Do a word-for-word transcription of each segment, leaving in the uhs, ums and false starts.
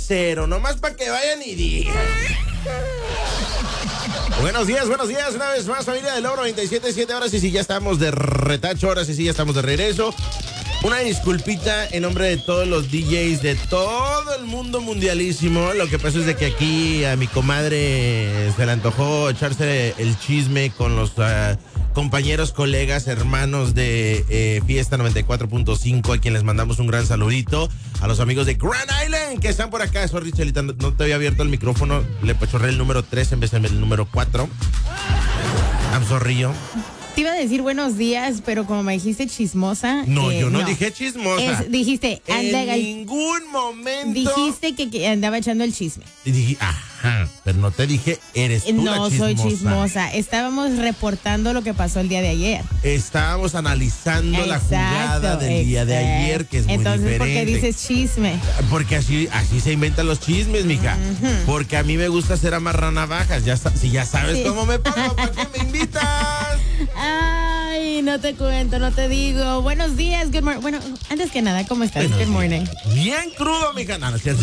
cero, nomás para que vayan y digan. Buenos días, buenos días, una vez más, familia del Logro noventa y siete punto siete. Ahora sí, sí, ya estamos de retacho, ahora sí, sí, ya estamos de regreso. Una disculpita en nombre de todos los D Js de todo el mundo mundialísimo. Lo que pasa es de que aquí a mi comadre se le antojó echarse el chisme con los uh, compañeros, colegas, hermanos de eh, Fiesta noventa y cuatro punto cinco, a quien les mandamos un gran saludito. A los amigos de Grand Island que están por acá. Sorry, Chelita, no, no te había abierto el micrófono. Le pechorré el número tres en vez del número cuatro. I'm sorry, yo. Te iba a decir buenos días, pero como me dijiste chismosa. No, eh, yo no, no dije chismosa. Es, dijiste, anda, en ningún momento. Dijiste que, que andaba echando el chisme. Y dije, ajá, pero no te dije, eres tú no, la chismosa. soy chismosa. Estábamos reportando lo que pasó el día de ayer. Estábamos analizando exacto, la jugada del exacto. día de ayer, que es Entonces, muy diferente. ¿por qué dices chisme? Porque así, así se inventan los chismes, mija. Uh-huh. Porque a mí me gusta hacer amarrar navajas. Ya, si ya sabes sí. cómo me pongo, ¿para qué me invitas? Ay, no te cuento, no te digo. Buenos días, good morning. Bueno, antes que nada, ¿cómo estás? Buenos good morning. Días. Bien crudo, mija. No, no es cierto.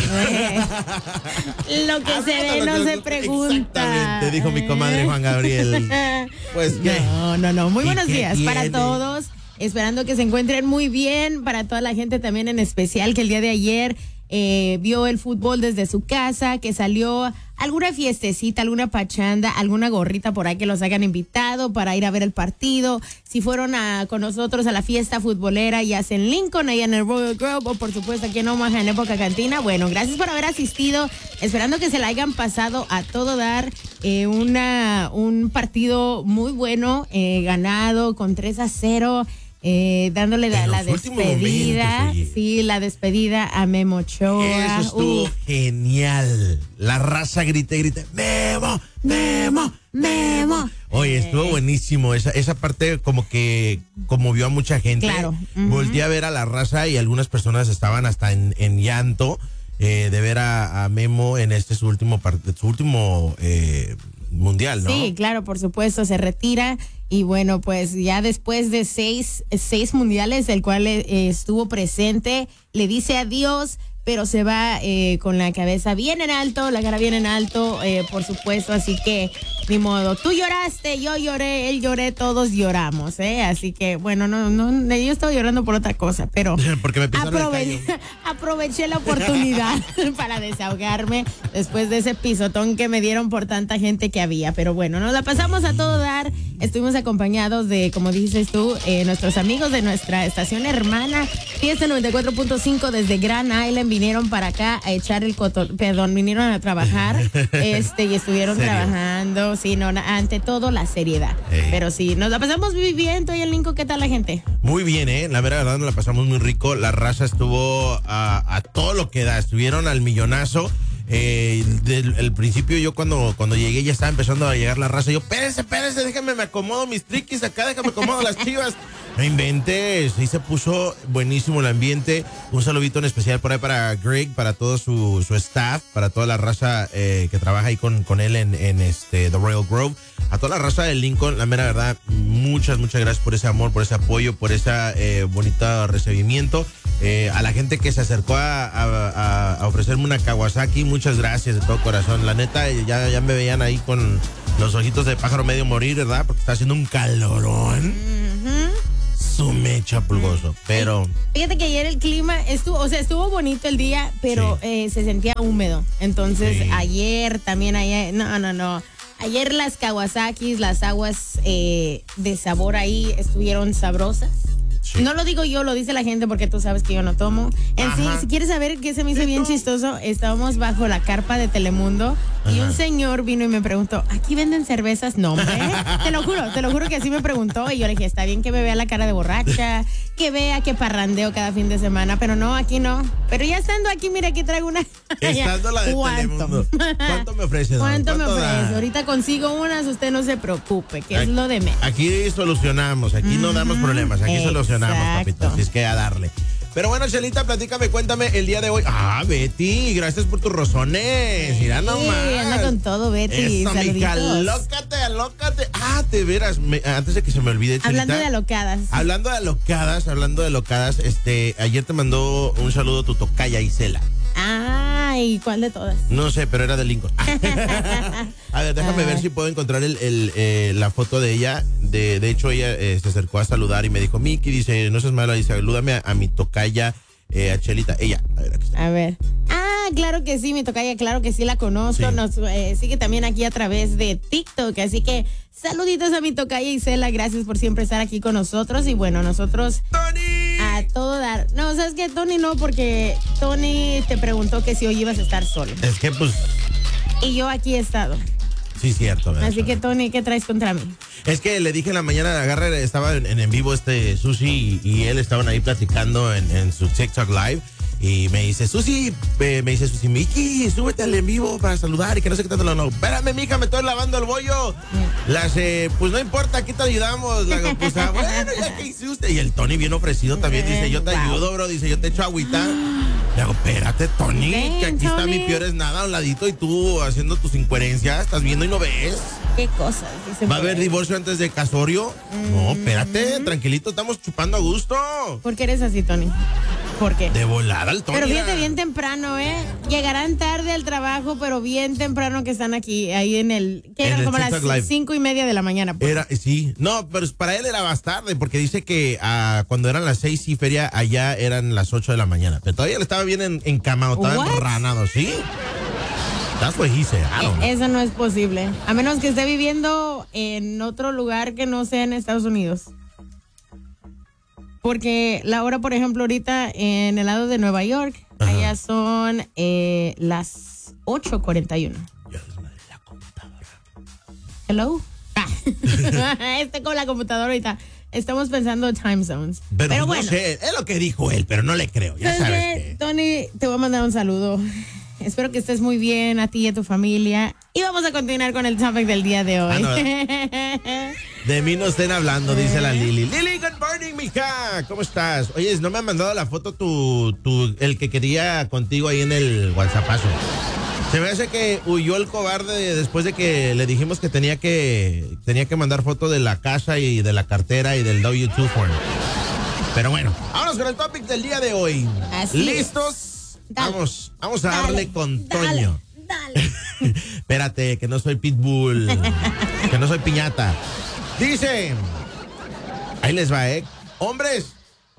Lo que se ve no se pregunta. Exactamente, dijo mi comadre Juan Gabriel. Pues ¿qué? No, no, no. Muy buenos días tiene? para todos. Esperando que se encuentren muy bien. Para toda la gente también en especial que el día de ayer eh, vio el fútbol desde su casa, que salió alguna fiestecita, alguna pachanda, alguna gorrita por ahí que los hayan invitado para ir a ver el partido. Si fueron a, con nosotros a la fiesta futbolera, ya sea en Lincoln, allá en el Royal Grove, o por supuesto aquí en Omaha, en Época Cantina. Bueno, gracias por haber asistido. Esperando que se la hayan pasado a todo dar. Eh, una, un partido muy bueno, eh, ganado con tres a cero. Eh, dándole la, la despedida, momentos, sí, la despedida a Memo Ochoa. Eso estuvo uh. genial. La raza grité, grité, Memo, Memo, Memo. Oye, estuvo buenísimo. Esa, esa parte como que conmovió a mucha gente. Claro. Uh-huh. Volteé a ver a la raza y algunas personas estaban hasta en, en llanto eh, de ver a, a Memo en este su último, su último eh, mundial, ¿no? Sí, claro, por supuesto, se retira. Y bueno, pues ya después de seis, seis mundiales, del cual eh, estuvo presente, le dice adiós, pero se va eh, con la cabeza bien en alto, la cara bien en alto, eh, por supuesto. Así que, ni modo, tú lloraste, yo lloré, él lloré, todos lloramos, ¿eh? Así que, bueno, no, no, yo estaba llorando por otra cosa, pero porque me aprove- aproveché la oportunidad para desahogarme después de ese pisotón que me dieron por tanta gente que había. Pero bueno, nos la pasamos a todo dar. Estuvimos acompañados de, como dices tú, eh, nuestros amigos de nuestra estación hermana, Fiesta noventa y cuatro punto cinco desde Grand Island. Vinieron para acá a echar el coto, perdón, vinieron a trabajar, este, y estuvieron trabajando, sí, no, ante todo la seriedad. Hey. Pero sí, nos la pasamos muy bien. Tú y el Lincoln, ¿qué tal la gente? Muy bien, eh, la verdad nos la pasamos muy rico. La raza estuvo a, a todo lo que da, estuvieron al millonazo. Eh, del el principio yo cuando, cuando llegué ya estaba empezando a llegar la raza. Yo, espérense, espérense, déjame, me acomodo mis triquis acá, déjame acomodo las chivas. No inventes, sí se puso buenísimo el ambiente. Un saludito en especial por ahí para Greg, para todo su, su staff, para toda la raza eh, que trabaja ahí con, con él en, en este The Royal Grove. A toda la raza de Lincoln, la mera verdad, muchas, muchas gracias por ese amor, por ese apoyo, por ese eh, bonito recibimiento. Eh, a la gente que se acercó a, a, a ofrecerme una Kawasaki, muchas gracias de todo corazón. La neta, ya, ya me veían ahí con los ojitos de pájaro medio morir, ¿verdad? Porque está haciendo un calorón. Uh-huh. Su mecha pulgoso, pero... Fíjate que ayer el clima estuvo, o sea, estuvo bonito el día, pero sí. eh, se sentía húmedo. Entonces, sí. ayer también, ayer, no, no, no. Ayer las Kawasakis, las aguas eh, de sabor ahí estuvieron sabrosas. Sí. No lo digo yo, lo dice la gente porque tú sabes que yo no tomo. En Ajá. sí, si quieres saber qué se me hizo bien chistoso, estábamos bajo la carpa de Telemundo. Ajá. Y un señor vino y me preguntó, ¿aquí venden cervezas? No, hombre. Te lo juro, te lo juro que así me preguntó. Y yo le dije, está bien que me vea la cara de borracha, que vea que parrandeo cada fin de semana, pero no, aquí no. Pero ya estando aquí, mira, aquí traigo una. Estando la de ¿Cuánto? Telemundo. ¿Cuánto me ofrece? ¿Cuánto, ¿Cuánto me ofrece? Da? Ahorita consigo unas, usted no se preocupe, que aquí, es lo de menos. Aquí solucionamos, aquí uh-huh. no damos problemas, aquí Exacto. solucionamos, papito. Así es que a darle. Pero bueno, Chelita, platícame, cuéntame el día de hoy. Ah, Betty, gracias por tus rozones. Mira sí, nomás. anda con todo, Betty. Eso, mija, alócate, alócate. Ah, de veras, me, antes de que se me olvide, Chelita. Hablando de alocadas. Hablando de alocadas, hablando de alocadas, este, ayer te mandó un saludo tu tocaya Isela. Ay, Ay, ¿cuál de todas? No sé, pero era de Lincoln. A ver, déjame Ay. ver si puedo encontrar el, el, eh, la foto de ella. De, de hecho, ella eh, se acercó a saludar y me dijo, Miki, dice, no seas mala, dice, salúdame a, a mi tocaya, eh, a Chelita. Ella, a ver, aquí está. A ver. Ah, claro que sí, mi tocaya, claro que sí la conozco. Sí. Nos eh, sigue también aquí a través de TikTok. Así que saluditos a mi tocaya Isela, gracias por siempre estar aquí con nosotros. Y bueno, nosotros... ¡Tony! A todo dar. No, ¿sabes qué? Tony no, porque Tony te preguntó que si hoy ibas a estar solo. Es que pues... Y yo aquí he estado. Sí, cierto. ¿verdad? Así que, Tony, ¿qué traes contra mí? Es que le dije en la mañana, agarre, estaba en, en vivo este Susi y, y él estaban ahí platicando en, en su TikTok Live. Y me dice, Susi, eh, me dice Susi, Miki, súbete al en vivo para saludar y que no sé qué tanto. No, no, espérame, mija, me estoy lavando el bollo. Las, eh, pues no importa, aquí te ayudamos. La, pues, ah, bueno, ya que hice usted. Y el Tony bien ofrecido también dice, yo te wow. ayudo, bro. Dice, yo te echo agüita. Le hago, espérate, Tony, Ven, que aquí Tony. Está mi peor es nada a un ladito y tú haciendo tus incoherencias. Estás viendo y no ves. ¿Qué cosas? ¿Va a haber divorcio antes de casorio? Mm. No, espérate, tranquilito, estamos chupando a gusto. ¿Por qué eres así, Tony? ¿Por qué? De volada el Tony. Pero fíjate bien temprano, ¿eh? Llegarán tarde al trabajo, pero bien temprano que están aquí, ahí en el... Que eran como las live. cinco y media de la mañana. Pues. Era, sí. No, pero para él era más tarde, porque dice que uh, cuando eran las seis y feria, allá eran las ocho de la mañana. Pero todavía le estaba bien en, encamado, estaba enranado, ¿sí? That's what he said. I don't know. Eso no es posible. A menos que esté viviendo en otro lugar que no sea en Estados Unidos. Porque la hora, por ejemplo, ahorita en el lado de Nueva York, Ajá. allá son eh, las ocho cuarenta y uno. Ya es la computadora. Hello. Ah. Estoy con la computadora ahorita. Estamos pensando en time zones. Pero, pero no bueno. sé, es lo que dijo él, pero no le creo. Ya sabes que... Tony, te voy a mandar un saludo. Espero que estés muy bien, a ti y a tu familia. Y vamos a continuar con el topic del día de hoy. Ah, no. De mí no estén hablando, dice la Lili. Lili, good morning, mija. ¿Cómo estás? Oye, no me han mandado la foto tu, tu, el que quería contigo ahí en el WhatsAppazo. Se me hace que huyó el cobarde después de que le dijimos que tenía que tenía que mandar foto de la casa y de la cartera y del W dos form. Pero bueno, vámonos con el topic del día de hoy. Así ¿Listos? Es. Dale, vamos, vamos a darle dale, con dale, Toño. Dale. Espérate, que no soy pitbull, que no soy piñata. Dice, ahí les va, ¿eh? Hombres,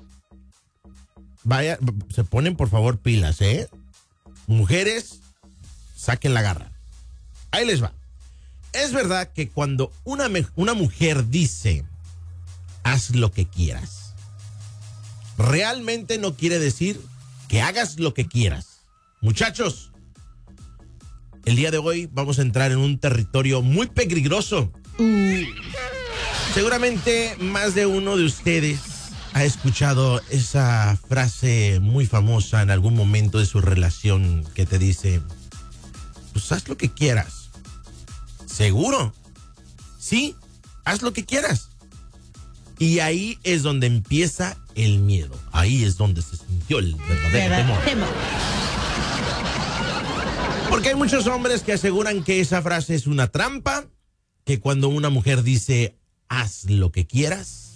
vaya, se ponen por favor pilas, ¿eh? Mujeres, saquen la garra. Ahí les va. Es verdad que cuando una, una mujer dice, haz lo que quieras, realmente no quiere decir que hagas lo que quieras. Muchachos, el día de hoy vamos a entrar en un territorio muy peligroso. Mm. Seguramente más de uno de ustedes ha escuchado esa frase muy famosa en algún momento de su relación que te dice, pues haz lo que quieras. ¿Seguro? Sí, haz lo que quieras. Y ahí es donde empieza el miedo. Ahí es donde se sintió el verdadero temor. temor. Porque hay muchos hombres que aseguran que esa frase es una trampa, que cuando una mujer dice, haz lo que quieras,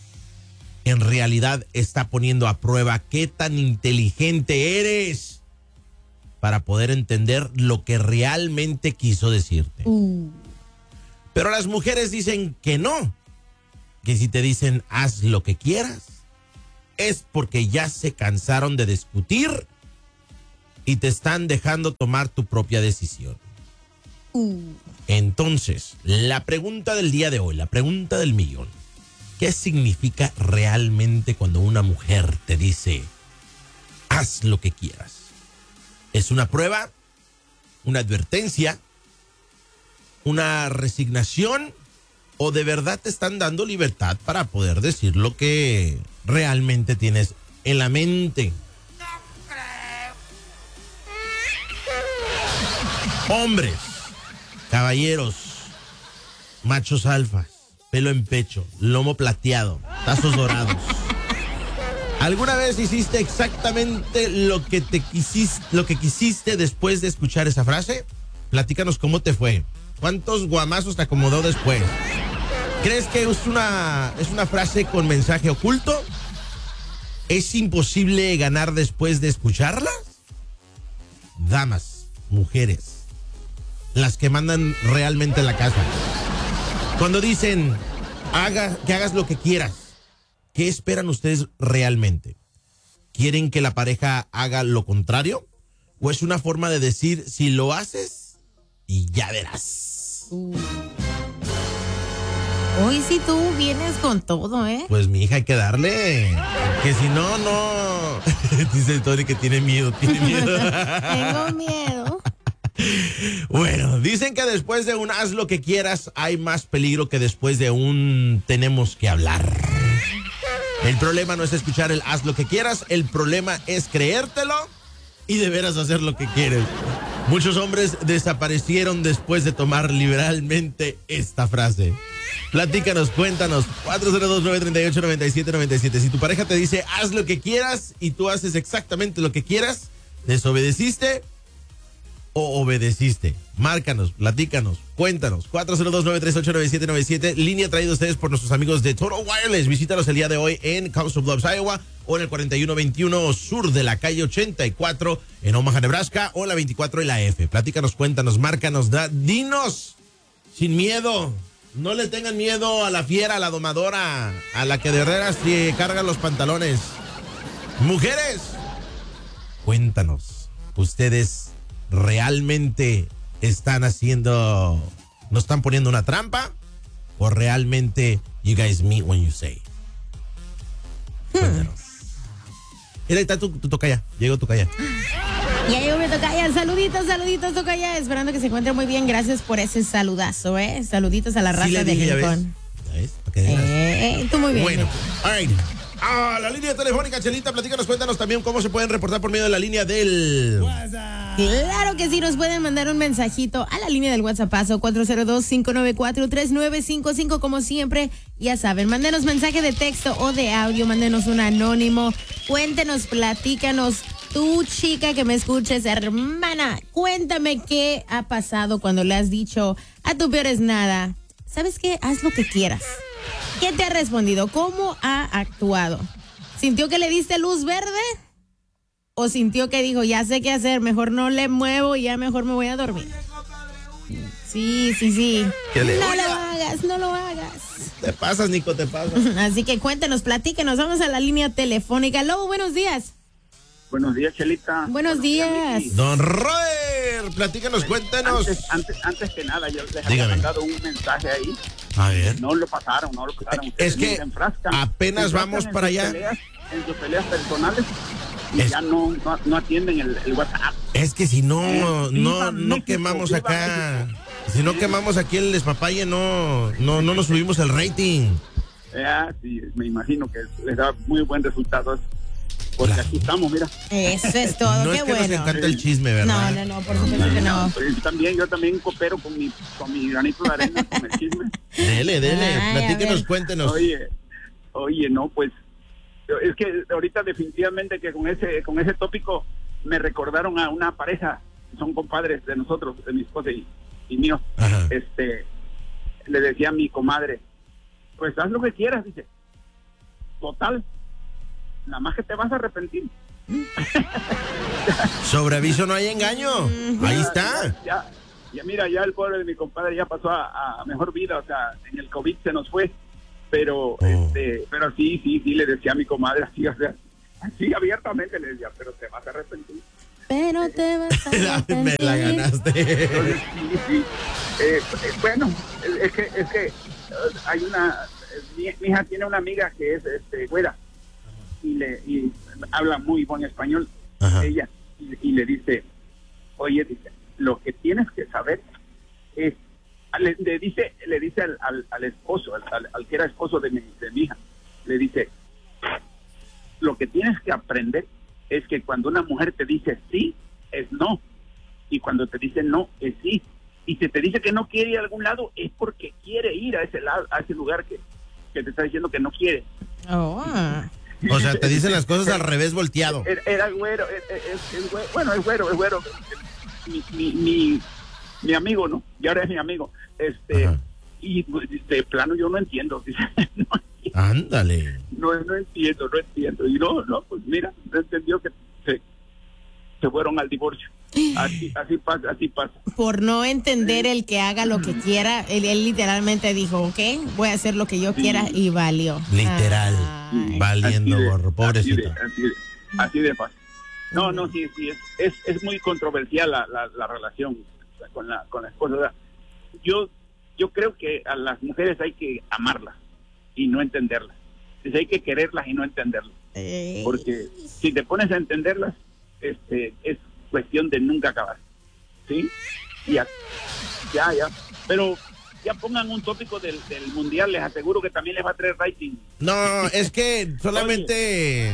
en realidad está poniendo a prueba qué tan inteligente eres para poder entender lo que realmente quiso decirte. Uh. Pero las mujeres dicen que no, que si te dicen haz lo que quieras, es porque ya se cansaron de discutir y te están dejando tomar tu propia decisión. Uh. Entonces, la pregunta del día de hoy, la pregunta del millón, ¿qué significa realmente cuando una mujer te dice haz lo que quieras? ¿Es una prueba? ¿Una advertencia? ¿Una resignación? ¿O de verdad te están dando libertad para poder decir lo que realmente tienes en la mente? No creo. Hombres, caballeros, machos alfas, pelo en pecho, lomo plateado, tazos dorados. ¿Alguna vez hiciste exactamente lo que te quisiste, lo que quisiste después de escuchar esa frase? Platícanos cómo te fue. ¿Cuántos guamazos te acomodó después? ¿Crees que es una, es una frase con mensaje oculto? ¿Es imposible ganar después de escucharla? damas, mujeres, las que mandan realmente la casa. Cuando dicen, haga, que hagas lo que quieras, ¿qué esperan ustedes realmente? ¿Quieren que la pareja haga lo contrario? ¿O es una forma de decir, si lo haces, y ya verás? Uh. Hoy sí tú vienes con todo, ¿eh? Pues mi hija hay que darle, que si no, no. Dice Tony que tiene miedo, tiene miedo. Tengo miedo. Bueno, dicen que después de un haz lo que quieras, hay más peligro que después de un tenemos que hablar. El problema no es escuchar el haz lo que quieras, el problema es creértelo y de veras hacer lo que quieres. Muchos hombres desaparecieron después de tomar liberalmente esta frase. Platícanos, cuéntanos, cuatro cero dos, nueve tres ocho, nueve siete nueve siete. Si tu pareja te dice, haz lo que quieras y tú haces exactamente lo que quieras, ¿desobedeciste o obedeciste? Márcanos, platícanos, cuéntanos. cuatro cero dos, nueve tres ocho, nueve siete nueve siete. Línea traída a ustedes por nuestros amigos de Total Wireless. Visítalos el día de hoy en Council Bluffs, Iowa, o en el cuarenta y uno veintiuno sur de la calle ochenta y cuatro en Omaha, Nebraska, o la veinticuatro y la F. Platícanos, cuéntanos, márcanos, da, dinos, sin miedo. No le tengan miedo a la fiera, a la domadora, a la que de veras se carga los pantalones. Mujeres, cuéntanos, ustedes realmente están haciendo, no están poniendo una trampa, o realmente you guys mean when you say. Hmm. Cuéntanos. Mira, ahí está tu, tu tocaya, llegó tu tocaya. Ya llegó mi tocaya, saluditos, saluditos tocaya, esperando que se encuentre muy bien, gracias por ese saludazo, eh, saluditos a la raza sí de Rincón. ¿Ya ves? ¿Para qué digas? Eh, eh, tú muy bien. Bueno, all right. Ah, la línea telefónica, Chelita, platícanos, cuéntanos también cómo se pueden reportar por medio de la línea del WhatsApp. Claro que sí, nos pueden mandar un mensajito a la línea del WhatsApp cuatro cero dos, cinco nueve cuatro, tres nueve cinco cinco, como siempre, ya saben, mándenos mensaje de texto o de audio, mándenos un anónimo, cuéntenos, platícanos, tú chica que me escuches, hermana, cuéntame qué ha pasado cuando le has dicho a tu peor es nada, ¿sabes qué? Haz lo que quieras. ¿Qué te ha respondido? ¿Cómo ha actuado? ¿Sintió que le diste luz verde? ¿O sintió que dijo, ya sé qué hacer, mejor no le muevo y ya mejor me voy a dormir? Sí, sí, sí. No lo hagas, no lo hagas. Te pasas, Nico, te pasas. Así que cuéntenos, platíquenos, vamos a la línea telefónica. Lobo, buenos días. Buenos días, Chelita. Buenos, Buenos días. días Don Robert, platícanos, cuéntanos. Antes, antes, antes que nada, yo les Dígame. había mandado un mensaje ahí. A ver. No lo pasaron, no lo pasaron. Es que enfrascan, apenas vamos para allá. Peleas, en sus peleas personales y es, ya no, no, no atienden el, el WhatsApp. Es que si no, eh, no, no México, quemamos acá. México. Si no quemamos aquí el despapalle, no, no, no nos subimos el rating. Ya, sí, me imagino que les da muy buen resultado. Porque claro. Aquí estamos, mira. Eso es todo, no qué es que bueno. nos encanta el chisme, ¿verdad? No, no, no, por supuesto que no. Pues también, yo también coopero con mi, con mi granito de arena, con el chisme. Dele, dele, Ay, platíquenos, cuéntenos. Oye, oye, no, pues, es que ahorita definitivamente que con ese, con ese tópico me recordaron a una pareja, son compadres de nosotros, de mi esposa y, y mío. Ajá. Este, le decía a mi comadre, pues haz lo que quieras, dice. Total, nada más que te vas a arrepentir. Sobre aviso no hay engaño. Ya, ahí está. Ya, ya, ya, mira, ya el pobre de mi compadre ya pasó a, a mejor vida, o sea, en el COVID se nos fue, pero oh. este, pero sí, sí, sí, le decía a mi comadre así, o sea, así abiertamente le decía, pero te vas a arrepentir. Pero te vas a arrepentir. Me la ganaste. Entonces, sí, sí. Eh, eh, bueno, es que, es que uh, hay una, mi, mi hija tiene una amiga que es este güera. Y le y habla muy buen español. Ajá. Ella y, y le dice, oye, dice, lo que tienes que saber es, le, le dice le dice al, al, al esposo, al, al, al que era esposo de mi, de mi hija, le dice, lo que tienes que aprender es que cuando una mujer te dice sí, es no, y cuando te dice no, es sí, y si te dice que no quiere ir a algún lado, es porque quiere ir a ese lado, a ese lugar que, que te está diciendo que no quiere. Oh. O sea, te dicen las cosas al revés volteado. Era, era güero, es, es, es güero, bueno, es güero, es güero. Mi, mi, mi, mi amigo, ¿no? Y ahora es mi amigo. Este, ajá. Y de plano yo no entiendo. no entiendo. Ándale. No, no entiendo, no entiendo. Y no, no, pues mira, no entendió que se, se fueron al divorcio. Así, así pasa, así pasa. Por no entender el que haga lo que quiera, él, él literalmente dijo, ok, voy a hacer lo que yo Sí. quiera y valió. Literal, Ay. valiendo Así de- gorro, pobrecito. Así de, así de, así de fácil. No, no, sí, sí, es, es, es muy controversial la, la, la relación con la, con la esposa. O sea, yo, yo creo que a las mujeres hay que amarlas y no entenderlas. Entonces, hay que quererlas y no entenderlas. Eh, Porque si te pones a entenderlas, este, es cuestión de nunca acabar. ¿Sí? Ya, ya, ya. Pero ya pongan un tópico del, del mundial, les aseguro que también les va a traer rating. No, es que solamente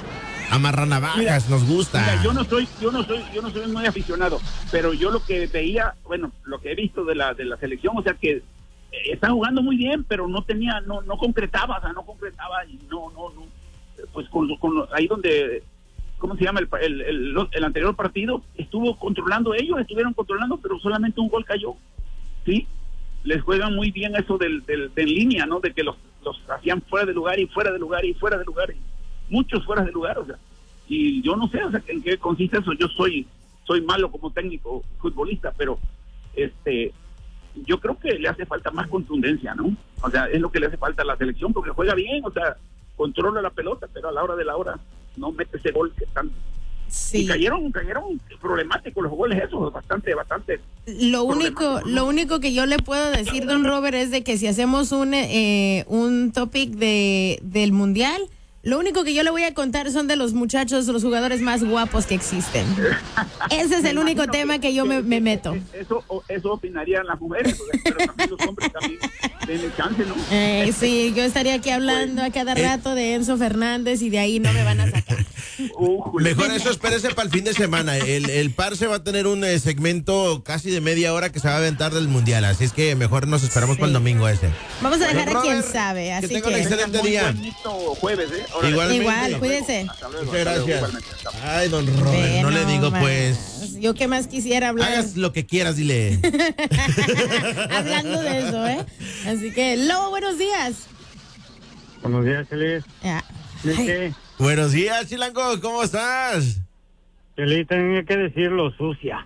amarranavajas nos gusta. Mira, yo no soy, yo no soy, yo no soy muy aficionado, pero yo lo que veía, bueno, lo que he visto de la de la selección, o sea que eh, están jugando muy bien, pero no tenía, no, no concretaba, o sea, no concretaba y no, no, no, pues con, con ahí donde, ¿cómo se llama? El, el, el, el anterior partido estuvo controlando ellos, estuvieron controlando, pero solamente un gol cayó, ¿sí? Les juegan muy bien eso del, del, de en línea, ¿no? De que los, los hacían fuera de lugar y fuera de lugar y fuera de lugar, y muchos fuera de lugar, o sea, y yo no sé, o sea, en qué consiste eso. Yo soy soy malo como técnico futbolista, pero este yo creo que le hace falta más contundencia, ¿no? O sea, es lo que le hace falta a la selección, porque juega bien, o sea, controla la pelota, pero a la hora de la hora no mete ese gol que están. sí. Y cayeron, cayeron problemáticos los goles esos, bastante, bastante. Lo único, lo único que yo le puedo decir, don Robert, es de que si hacemos un eh, un topic de del mundial, lo único que yo le voy a contar son de los muchachos, los jugadores más guapos que existen. Ese es el único tema que yo me, me meto. Eso, eso opinarían las mujeres, pero también los hombres también tienen chance, ¿no? Eh, sí, yo estaría aquí hablando a cada rato de Enzo Fernández y de ahí no me van a sacar. Uh, Mejor eso espérese para el fin de semana. El, el Parce va a tener un eh, segmento casi de media hora que se va a aventar del mundial, así es que mejor nos esperamos Sí. para el domingo ese. Vamos a dejar a quien Robert, sabe, así que que... tenga un excelente muy día. bonito jueves, ¿eh? Órale. Igualmente. Igual, cuídese. Hasta luego, Muchas hasta luego, gracias. igualmente. Hasta luego. Ay, don Robert, no le Bueno, digo más. pues. Yo qué más quisiera hablar. Hagas lo que quieras, dile. Hablando de eso, ¿eh? Así que, Lobo, buenos días. Buenos días, Chelis. Ya. ¿Qué? Buenos días, Chilango, ¿cómo estás? Chelis, tenía que decirlo, sucia.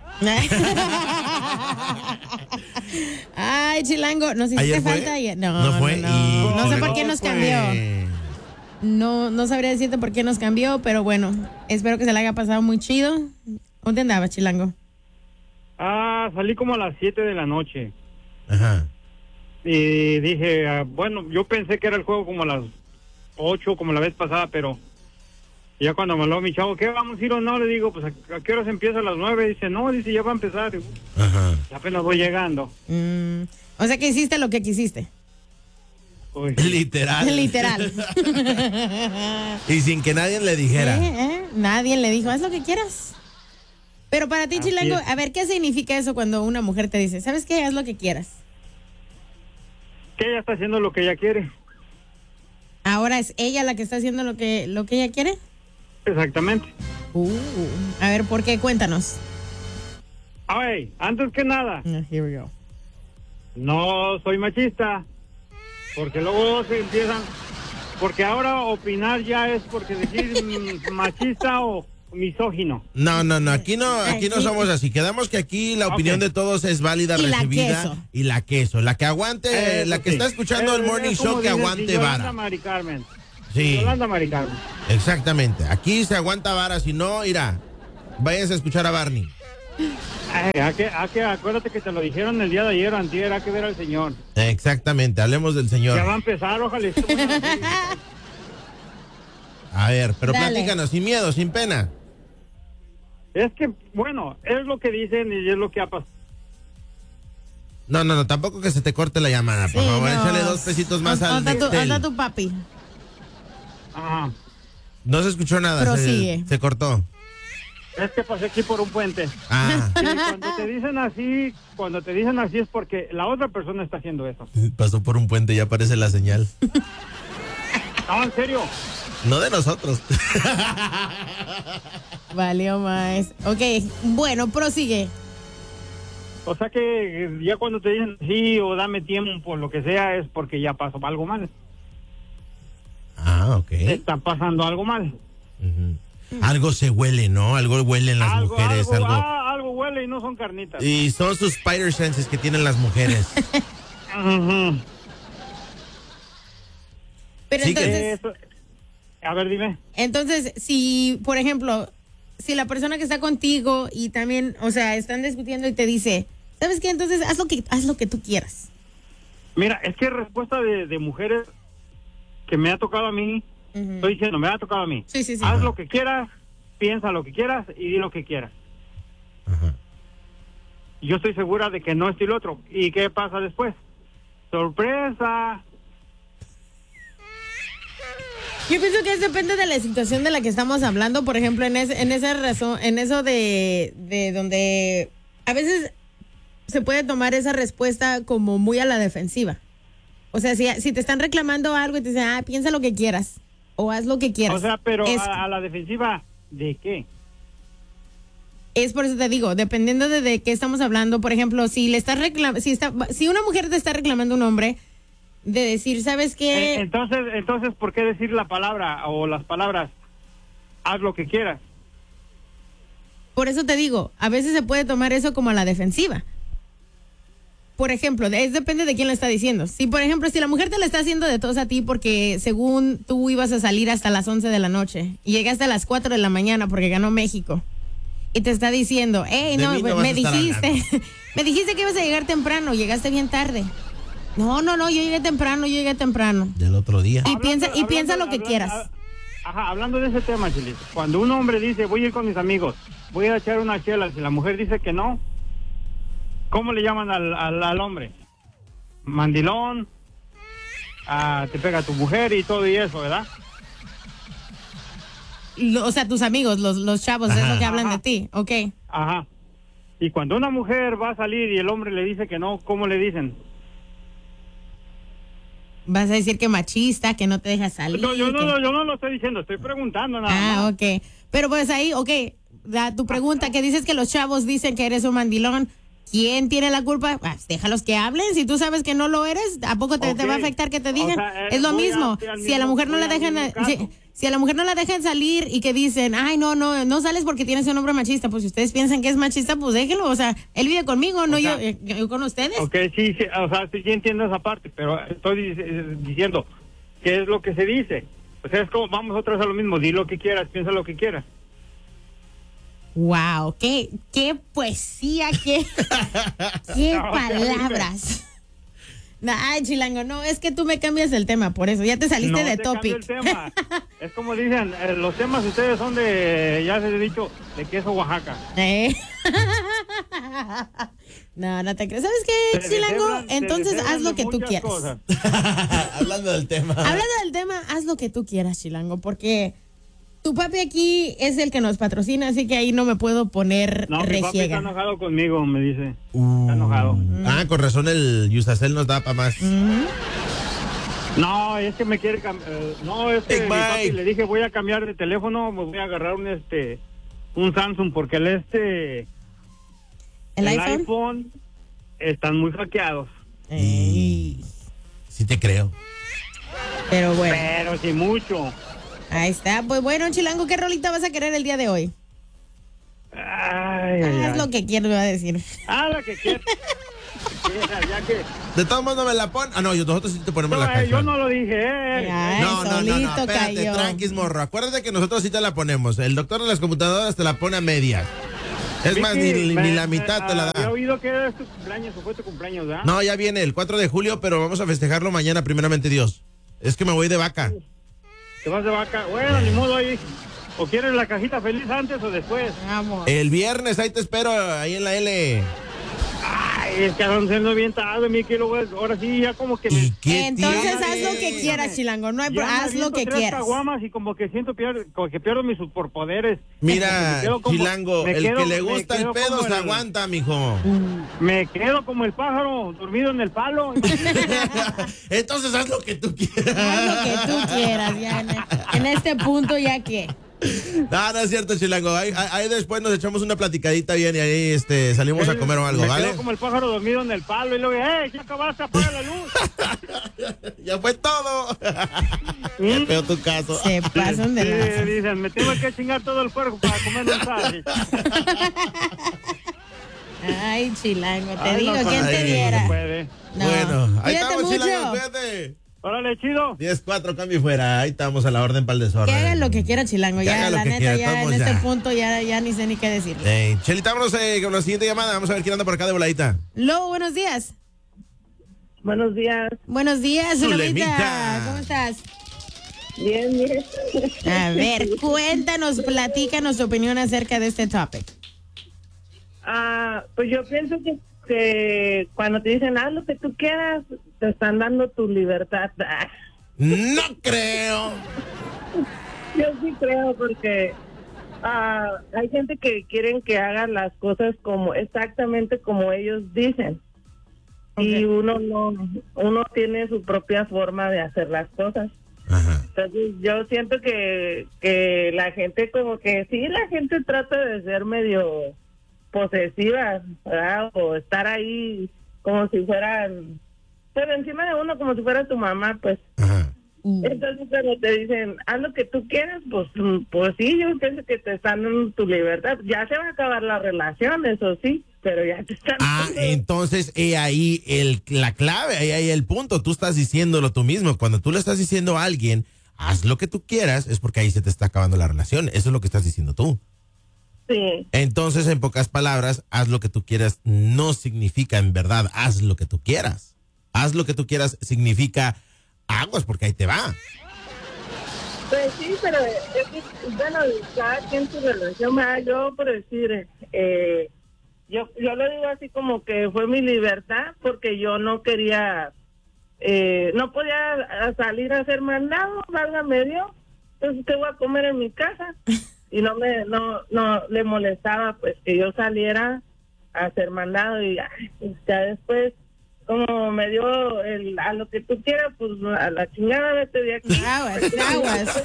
Ay, Chilango, ¿nos hiciste ¿Ayer fue? falta ayer? No, No fue. no, y- no. No sé y- por qué nos fue. cambió. No, no sabría decirte por qué nos cambió, pero bueno, espero que se le haya pasado muy chido. ¿Dónde andabas, Chilango? Ah, salí como a las siete de la noche. Ajá. Y dije, ah, bueno, yo pensé que era el juego como a las ocho, como la vez pasada, pero ya cuando me habló mi chavo, ¿qué vamos a ir o no? Le digo, pues, ¿a, a qué horas empieza? A las nueve. Dice, no, dice, ya va a empezar. Digo, Ajá. apenas voy llegando. Mm, o sea que hiciste lo que quisiste. Uy, Literal. Literal. Y sin que nadie le dijera. ¿Eh? ¿Eh? Nadie le dijo, haz lo que quieras. Pero para ti, Así Chilango, es. a ver, ¿qué significa eso cuando una mujer te dice, ¿sabes qué? Haz lo que quieras. que ella está haciendo lo que ella quiere. Ahora es ella la que está haciendo lo que, lo que ella quiere. Exactamente. Uh, a ver, ¿por qué? Cuéntanos. Ay, antes que nada, Ah, here we go. no soy machista, porque luego se empiezan, porque ahora opinar ya es porque decir mm, machista o misógino. No, no, no, aquí no, aquí no Aquí- somos así. Quedamos que aquí la opinión Ok. de todos es válida, Y la recibida. queso. Y la queso. La que aguante, Eso la que sí. está escuchando el Es- Morning es como Show, que dice aguante Yolanda vara. Mari Carmen. Sí, Yolanda Mari Carmen. exactamente. Aquí se aguanta vara, si no, irá. Váyanse a escuchar a Barney. Ay, a que, a que, acuérdate que te lo dijeron el día de ayer, antier, hay que ver al señor. Exactamente, hablemos del señor. Ya va a empezar, ojalá. esté bueno. A ver, pero Dale. platícanos, sin miedo, sin pena. Es que, bueno, es lo que dicen y es lo que ha pasado. No, no, no, tampoco que se te corte la llamada, por Sí, favor. no. Échale dos pesitos más ¿Dónde al está tu, Nextel. dónde está tu papi? Ajá. No se escuchó nada, Prosigue. se, se cortó. Es que pasé aquí por un puente. Ah, Y cuando te dicen así, cuando te dicen así es porque la otra persona está haciendo eso. pasó por un puente, ya aparece la señal. No, en serio. No de nosotros. Valió más. Ok, bueno, prosigue. O sea que ya cuando te dicen sí o dame tiempo, lo que sea, es porque ya pasó algo mal. Ah, ok. Está pasando algo mal. Ujú. Algo se huele, ¿no? Algo huele en las algo, mujeres, algo, algo. ah, huele y no son carnitas. Y son sus spider senses que tienen las mujeres. Ujú. Pero Sí que- entonces, Eso- A ver, dime. entonces, si, por ejemplo, si la persona que está contigo y también, o sea, están discutiendo y te dice, ¿sabes qué? Entonces, haz lo que, haz lo que tú quieras. Mira, es que respuesta de, de mujeres que me ha tocado a mí, Ujú. estoy diciendo, me ha tocado a mí. Sí, sí, sí. Haz lo que quieras, piensa lo que quieras y di lo que quieras. Ajá. Yo estoy segura de que no es el otro. ¿Y qué pasa después? ¡Sorpresa! Yo pienso que es depende de la situación de la que estamos hablando. Por ejemplo, en, ese, en esa razón, en eso de, de donde a veces se puede tomar esa respuesta como muy a la defensiva. O sea, si, si te están reclamando algo y te dicen, ah, piensa lo que quieras o haz lo que quieras. O sea, pero es, a, a la defensiva, ¿de qué? es por eso te digo, dependiendo de, de qué estamos hablando. Por ejemplo, si le estás reclamando, si, está, si una mujer te está reclamando a un hombre, de decir, ¿sabes qué? Eh, entonces, entonces, ¿por qué decir la palabra o las palabras? Haz lo que quieras. Por eso te digo, a veces se puede tomar eso como a la defensiva. Por ejemplo, es depende de quién lo está diciendo. Si, por ejemplo, si la mujer te la está haciendo de tos a ti porque según tú ibas a salir hasta las once de la noche y llegaste a las cuatro de la mañana porque ganó México y te está diciendo, hey, De no, mí no vas me a estar dijiste, me dijiste que ibas a llegar temprano, llegaste bien tarde. No, no, no, yo llegué temprano, yo llegué temprano. Del otro día. Y Hablando- piensa, y hablando- piensa lo que hablando- quieras. a- Ajá, hablando de ese tema, Chilito, cuando un hombre dice, voy a ir con mis amigos, voy a echar una chela, si la mujer dice que no, ¿cómo le llaman al, al, al hombre? Mandilón, ah, te pega tu mujer y todo y eso, ¿verdad? Lo- o sea, tus amigos, los, los chavos, es lo que hablan Ajá. de ti, ok. Ajá. Y cuando una mujer va a salir y el hombre le dice que no, ¿cómo le dicen? Vas a decir que machista, que no te deja salir. No, yo, no, que- no, yo no lo estoy diciendo, estoy preguntando nada Ah, más. ok. Pero pues ahí, ok, da tu pregunta que dices que los chavos dicen que eres un mandilón. ¿Quién tiene la culpa? Ah, déjalos que hablen. Si tú sabes que no lo eres, ¿a poco te, te va a Ok. afectar que te O digan? sea, eh, es lo voy mismo. hacia el Si a la mismo- mujer no voy la al dejan, mismo si, caso. si a la mujer no la dejan salir y que dicen, ay, no, no, no sales porque tienes un hombre machista. Pues si ustedes piensan que es machista, pues déjenlo. O sea, él vive conmigo, no sea, yo, eh, yo con ustedes. Ok, sí, sí, o sea, sí, sí entiendo esa parte, pero estoy dic- diciendo, ¿qué es lo que se dice? O sea, es como, vamos otra vez a lo mismo, di lo que quieras, piensa lo que quieras. Wow, qué, qué poesía, qué, qué No, palabras. No, ay, Chilango, no, es que tú me cambias el tema, por eso, ya te saliste No de te cambio topic. el tema. Es como dicen, eh, los temas ustedes son de, ya les he dicho, de queso Oaxaca. ¿Eh? No, no te crees. ¿Sabes qué, Se Chilango? deshebran- se Entonces deshebran haz lo de que tú muchas quieras. cosas. Hablando del tema. Hablando del tema, haz lo que tú quieras, Chilango, porque tu papi aquí es el que nos patrocina, así que ahí no me puedo poner No, mi papi está regiega. enojado conmigo, me dice. Uh. Está enojado. Ah, con razón el Yusacel nos da para más. No, es que me quiere cambiar. No, es que Big mi papi Mike. le dije, voy a cambiar de teléfono, me voy a agarrar un este un Samsung porque el este ¿El iPhone? están muy hackeados. Ey, Sí te creo. pero bueno, Pero sí mucho. ahí está. Pues bueno, Chilango, ¿qué rolita vas a querer el día de hoy? Ay, ay, Haz ay. lo que quiero, voy a decir. Ah, la que quieras. Quiera, ya que De todos modos no me la pon. Ah, no, yo- nosotros sí te ponemos no, la eh, canción. yo no lo dije, eh. Ay, No, no, no, no, solito espérate, cayó. tranquis, morro. Acuérdate que nosotros sí te la ponemos. El doctor de las computadoras te la pone a medias. Es más, ni, Vicky, ni me- la mitad me- te la Había da. oído que era tu cumpleaños o fue tu cumpleaños, ¿verdad? No, ya viene el cuatro de julio, pero vamos a festejarlo mañana, primeramente Dios. Es que me voy de vaca. Te vas de vaca. Bueno, ni modo ahí. ¿O quieres la cajita feliz antes o después? Vamos. El viernes, ahí te espero, ahí en la L. Ay, es que están siendo bien tarde, mi kilo, güey. Ahora sí, ya como que ¿Y me... qué Entonces tiene? haz lo que quieras, Chilango. No hay pro- Ya me haz lo aviento que tres quieras. caguamas y como que siento pier- como que pierdo mis superpoderes. Mira, Me quedo como- Chilango, me el quedo- que le me gusta el quedo pedo como se el- aguanta, mijo. Me quedo como el pájaro dormido en el palo. Entonces haz lo que tú quieras. Haz lo que tú quieras, ya en, en este punto, ya que. No, no es cierto, Chilango. Ahí, ahí- ahí después nos echamos una platicadita bien y ahí este, salimos a comer o algo, me ¿vale? quedo como el pájaro dormido en el palo y luego, ¡eh, ya acabaste, apaga la luz! Ya fue todo. ¿Mm? Qué feo tu caso. Se pasan de Sí, lanza. dicen, me tengo que chingar todo el cuerpo para comer un sal. Ay, chilango, te Ay, digo, no, ¿quién te ay, diera? No puede. No. Bueno, ahí Cuídate estamos, mucho. chilango, cuídate. Órale, chido. diez cuatro, cambio y fuera. Ahí estamos a la orden para el desorden. Que hagan lo que quiera, chilango. Que Ya, haga lo la que neta, quiera, ya en estamos este ya. punto ya, ya ni sé ni qué decirle. Hey, Chelita, vámonos eh, con la siguiente llamada. Vamos a ver quién anda por acá de voladita. Lobo, buenos días. Buenos días. Buenos días, Zulemita. Zulemita. ¿Cómo estás? Bien, bien. A ver, cuéntanos, platícanos tu opinión acerca de este topic. Ah, pues yo pienso que, que cuando te dicen haz lo que tú quieras, te están dando tu libertad. Ah, No creo. yo sí creo porque ah, hay gente que quieren que hagan las cosas como exactamente como ellos dicen. Y uno no, uno tiene su propia forma de hacer las cosas. Ajá. Entonces yo siento que, que la gente como que sí, la gente trata de ser medio posesiva, ¿verdad? O estar ahí como si fueran, pero encima de uno como si fuera tu mamá, pues. Ajá. Entonces cuando te dicen, haz lo que tú quieras, pues, pues sí, yo pienso que te están dando tu libertad. Ya se va a acabar la relación, eso sí, pero ya te están Ah, dando- entonces eh, ahí el, la clave, ahí hay el punto. Tú estás diciéndolo tú mismo. Cuando tú le estás diciendo a alguien, haz lo que tú quieras, es porque ahí se te está acabando la relación. Eso es lo que estás diciendo tú. Sí, Entonces, en pocas palabras, haz lo que tú quieras no significa en verdad haz lo que tú quieras. Haz lo que tú quieras significa aguas porque ahí te va. pues sí, pero es que, bueno, cada quien su relación, ¿verdad? Yo por decir, eh, yo, yo lo digo así como que fue mi libertad porque yo no quería, eh, no podía a- salir a hacer mandado, válgame Dios, entonces ¿qué voy a comer en mi casa? Y no me, no, no le molestaba pues que yo saliera a hacer mandado y ay, pues, ya después como me dio el, a lo que tú quieras, pues a la chingada vete de aquí. Aguas, aguas.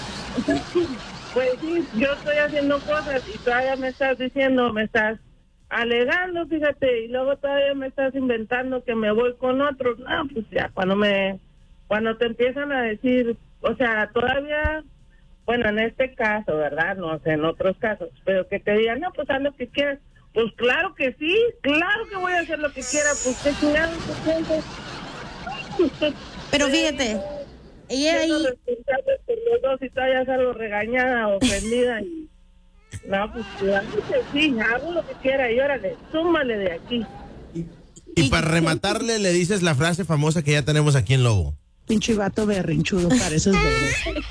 Pues sí, yo estoy haciendo cosas y todavía me estás diciendo, me estás alegando, fíjate, y luego todavía me estás inventando que me voy con otros. No, pues ya, cuando me, cuando te empiezan a decir, o sea, todavía, bueno, en este caso, ¿verdad? No sé, en otros casos, pero que te digan, no, pues haz lo que quieras. Pues claro que sí, claro que voy a hacer lo que quiera, pues qué chingados te sientes. Pero fíjate, ella ahí, Siendo responsable por los dos y todavía salgo regañada, ofendida y no, pues claro que sí, hago lo que quiera y órale, súmale de aquí. Y para rematarle, le dices la frase famosa que ya tenemos aquí en Lobo. Pinche vato berrinchudo, pareces bebé.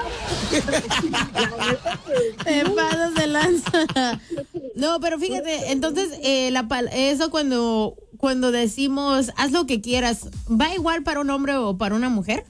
te pasas de lanza. No, pero fíjate, entonces, eh, la pal- eso cuando, cuando decimos haz lo que quieras, ¿va igual para un hombre o para una mujer?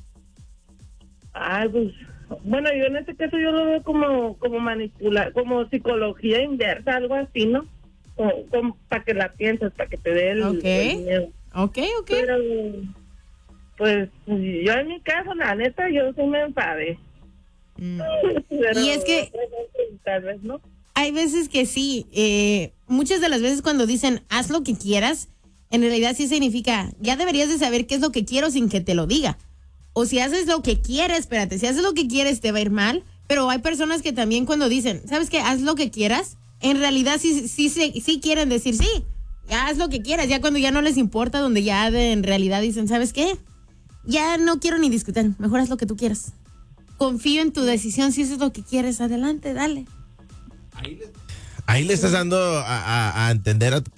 Ay, pues, bueno, yo en este caso yo lo veo como, como manipular, como psicología inversa, algo así, ¿no? Como, como para que la pienses, para que te dé el, Ok. el miedo. Ok, ok. Pero, pues, yo en mi caso, la neta, yo sí me enfadé. Mm. Pero Y es que- tal vez no. Hay veces que sí, eh, muchas de las veces cuando dicen haz lo que quieras, en realidad sí significa, ya deberías de saber qué es lo que quiero sin que te lo diga. O si haces lo que quieres, espérate, si haces lo que quieres te va a ir mal, pero hay personas que también cuando dicen, ¿sabes qué? Haz lo que quieras, en realidad sí, sí, sí, sí quieren decir sí, ya haz lo que quieras, ya cuando ya no les importa, donde ya de- en realidad dicen, ¿sabes qué? Ya no quiero ni discutir, mejor haz lo que tú quieras. Confío en tu decisión, si eso es lo que quieres, adelante, dale. Ahí le estás dando a, a- a entender a tu